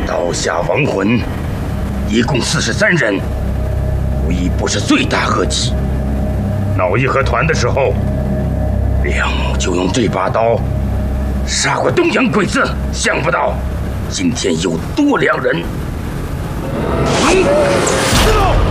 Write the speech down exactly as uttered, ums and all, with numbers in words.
刀下亡魂，一共四十三人，无一不是罪大恶极。闹义和团的时候，梁某就用这把刀杀过东洋鬼子，想不到今天又多两人。嗯